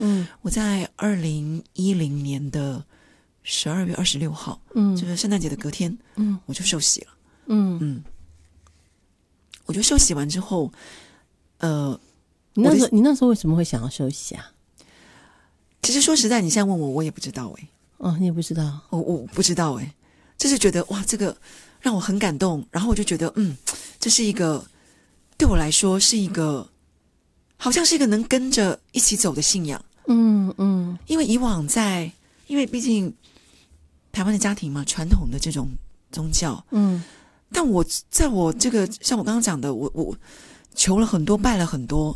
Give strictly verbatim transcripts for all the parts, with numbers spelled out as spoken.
嗯， 我在二零一零年的十二月二十六号， 嗯， 就是圣诞节的隔天， 嗯， 我就受洗了。 嗯嗯，我觉得受洗完之后，呃， 你那时候你那时候为什么会想要受洗啊？ 其实说实在，你现在问我，我也不知道哎、 欸。哦，你也不知道？ 我我不知道哎、欸，就是觉得哇，这个让我很感动，然后我就觉得，嗯，这是一个对我来说是一个，好像是一个能跟着一起走的信仰。 嗯嗯， 因为以往在，因为毕竟台湾的家庭嘛，传统的这种宗教， 嗯， 但我在我这个像我刚刚讲的，我我求了很多，拜了很多，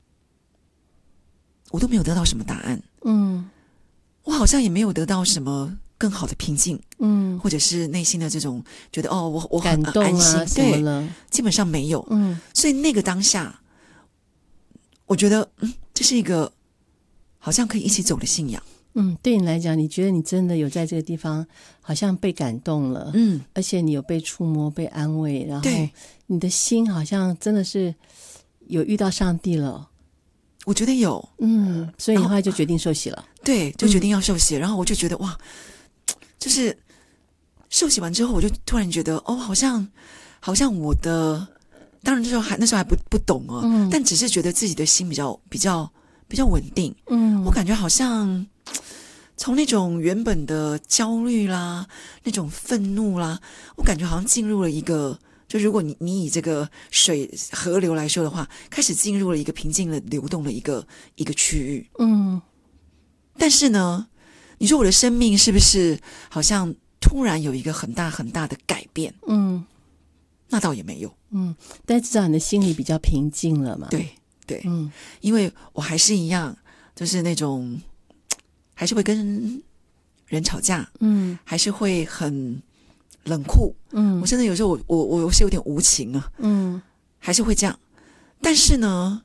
我都没有得到什么答案。 嗯， 我好像也没有得到什么更好的平静， 嗯， 或者是内心的这种觉得哦，我我很很安心， 感动啊， 对， 了基本上没有。 嗯， 所以那个当下，我觉得嗯，这是一个好像可以一起走的信仰。 嗯，对你来讲，你觉得你真的有在这个地方好像被感动了， 嗯， 而且你有被触摸、被安慰，然后对你的心好像真的是有遇到上帝了。 我觉得有， 嗯，所以你后来就决定受洗了。 对，就决定要受洗、嗯、然后我就觉得哇，就是受洗完之后，我就突然觉得哦，好像好像我的，当然那时候还那时候还不不懂哦、嗯，但只是觉得自己的心比较比较比较稳定。嗯，我感觉好像从那种原本的焦虑啦，那种愤怒啦，我感觉好像进入了一个。就如果你你以这个水河流来说的话，开始进入了一个平静的流动的一个一个区域。 嗯， 但是呢，你说我的生命是不是好像突然有一个很大很大的改变？ 嗯， 那倒也没有。 嗯，但至少你的心里比较平静了嘛。 对对， 嗯， 因为我还是一样，就是那种还是会跟人吵架， 嗯， 还是会很冷酷， 嗯， 我真的有时候我我我是有点无情啊， 嗯， 还是会这样。但是呢，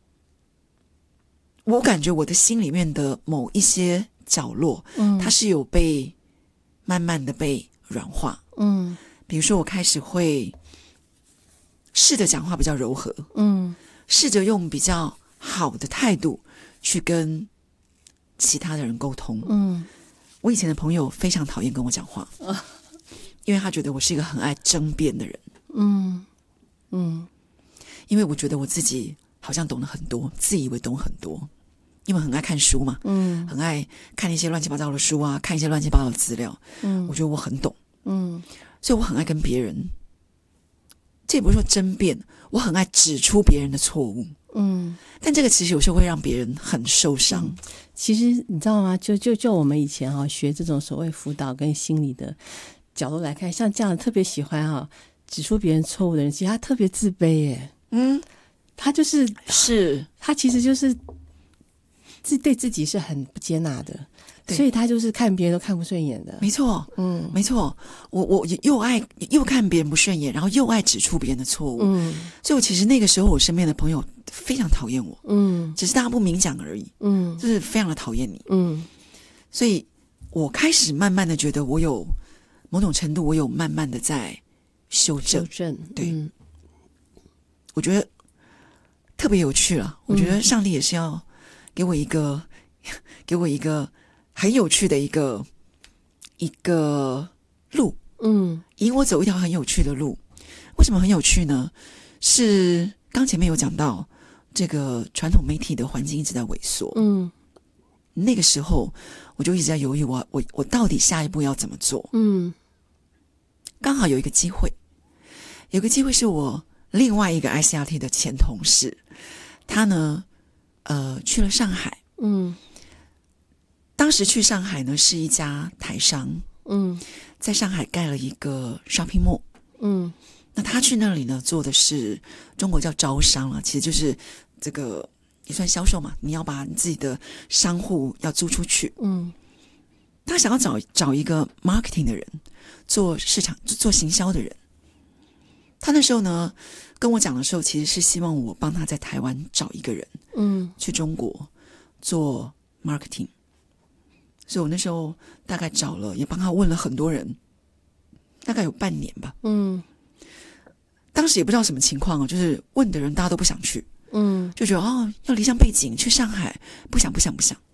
我感觉我的心里面的某一些角落，嗯，它是有被慢慢的被软化， 嗯， 比如说我开始会试着讲话比较柔和， 嗯， 试着用比较好的态度去跟其他的人沟通， 嗯， 我以前的朋友非常讨厌跟我讲话，啊因为他觉得我是一个很爱争辩的人， 嗯嗯， 因为我觉得我自己好像懂得很多，自以为懂很多，因为很爱看书嘛， 嗯， 很爱看一些乱七八糟的书啊，看一些乱七八糟的资料， 嗯， 我觉得我很懂， 嗯， 所以我很爱跟别人，这也不是说争辩，我很爱指出别人的错误， 嗯， 但这个其实有时候会让别人很受伤。 嗯、其实你知道吗？就就就我们以前啊学这种所谓辅导跟心理的角度来看，像这样特别喜欢哈、啊、指出别人错误的人，其实他特别自卑耶。嗯，他就是是他其实就是自对自己是很不接纳的，所以他就是看别人都看不顺眼的。 没错， 嗯， 没错。我我又爱又看别人不顺眼，然后又爱指出别人的错误。嗯，所以我其实那个时候我身边的朋友非常讨厌我。嗯，只是大家不明讲而已。嗯，就是非常的讨厌你。嗯，所以我开始慢慢的觉得我有某种程度，我有慢慢的在修正。 修正， 对。 嗯， 我觉得特别有趣了。我觉得上帝也是要给我一个，嗯、给我一个很有趣的一个一个路，嗯，引我走一条很有趣的路。为什么很有趣呢？是刚前面有讲到，这个传统媒体的环境一直在萎缩，嗯，那个时候我就一直在犹豫我，我我我到底下一步要怎么做？嗯，刚好有一个机会，有个机会是我另外一个 I C R T 的前同事，他呢，呃，去了上海，嗯，当时去上海呢是一家台商，嗯，在上海盖了一个 shopping mall， 嗯，那他去那里呢做的是中国叫招商了，其实就是这个也算销售嘛，你要把你自己的商户要租出去，嗯，他想要找找一个 marketing 的人，做市场做行销的人。他那时候呢跟我讲的时候，其实是希望我帮他在台湾找一个人，嗯，去中国做 marketing。所以我那时候大概找了，也帮他问了很多人，大概有半年吧。嗯，当时也不知道什么情况哦，就是问的人大家都不想去，嗯，就觉得哦要离乡背景去上海，不想不想不想。